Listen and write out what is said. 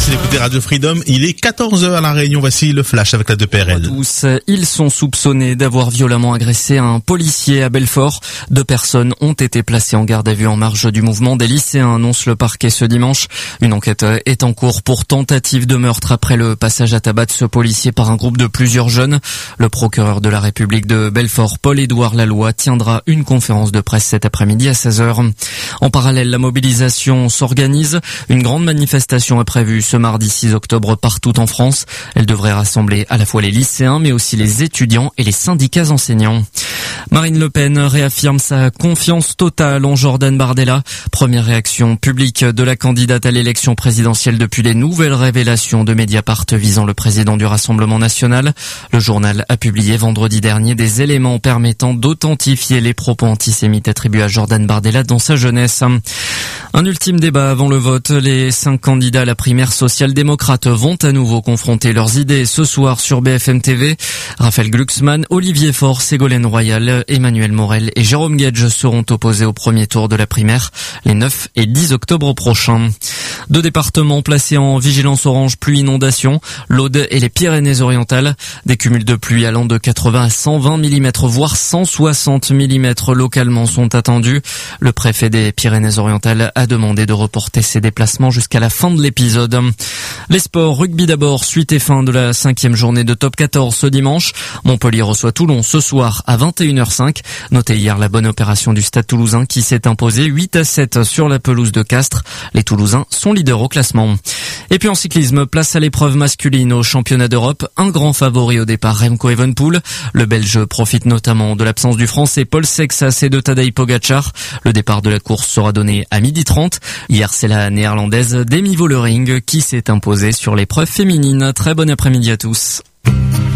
Merci d'écouter Radio Freedom. Il est 14h à La Réunion. Voici le flash avec la 2PRL. Tous, ils sont soupçonnés d'avoir violemment agressé un policier à Belfort. 2 personnes ont été placées en garde à vue en marge du mouvement des lycéens, annonce le parquet ce dimanche. Une enquête est en cours pour tentative de meurtre après le passage à tabac de ce policier par un groupe de plusieurs jeunes. Le procureur de la République de Belfort, Paul-Édouard Laloy, tiendra une conférence de presse cet après-midi à 16h. En parallèle, la mobilisation s'organise. Une grande manifestation est prévue ce mardi 6 octobre partout en France. Elle devrait rassembler à la fois les lycéens mais aussi les étudiants et les syndicats enseignants. Marine Le Pen réaffirme sa confiance totale en Jordan Bardella. Première réaction publique de la candidate à l'élection présidentielle depuis les nouvelles révélations de Mediapart visant le président du Rassemblement national. Le journal a publié vendredi dernier des éléments permettant d'authentifier les propos antisémites attribués à Jordan Bardella dans sa jeunesse. Un ultime débat avant le vote. Les 5 candidats à la primaire social-démocrate vont à nouveau confronter leurs idées ce soir sur BFM TV. Raphaël Glucksmann, Olivier Faure, Ségolène Royal, Emmanuel Morel et Jérôme Guedj seront opposés au premier tour de la primaire les 9 et 10 octobre prochains. 2 départements placés en vigilance orange pluie-inondation, l'Aude et les Pyrénées-Orientales. Des cumuls de pluie allant de 80 à 120 mm, voire 160 mm localement sont attendus. Le préfet des Pyrénées-Orientales a demandé de reporter ses déplacements jusqu'à la fin de l'épisode. Les sports, rugby d'abord, suite et fin de la 5e journée de top 14 ce dimanche. Montpellier reçoit Toulon ce soir à 21h05. Notez hier la bonne opération du Stade Toulousain qui s'est imposé 8-7 sur la pelouse de Castres. Les Toulousains sont leaders au classement. Et puis en cyclisme, place à l'épreuve masculine au championnat d'Europe. Un grand favori au départ, Remco Evenepoel. Le Belge profite notamment de l'absence du Français Paul Sexas et de Tadej Pogacar. Le départ de la course sera donné à 12h30. Hier, c'est la néerlandaise Demi Vollering qui s'est imposée sur l'épreuve féminine. Très bon après-midi à tous.